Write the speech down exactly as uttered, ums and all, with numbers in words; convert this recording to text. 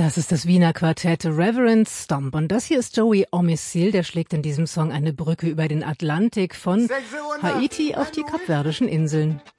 Das ist das Wiener Quartett Reverend Stomp. Und das hier ist Joey Omissil, der schlägt in diesem Song eine Brücke über den Atlantik von Haiti auf die Kapverdischen Inseln.